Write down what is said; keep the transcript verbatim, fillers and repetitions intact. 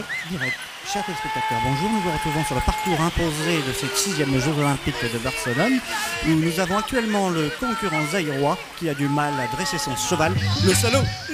direct, direct. Chers téléspectateurs, bonjour, nous vous retrouvons sur le parcours imposé de ces sixièmes Jeux Olympiques de Barcelone, où nous avons actuellement le concurrent zaïrois qui a du mal à dresser son cheval, le salaud.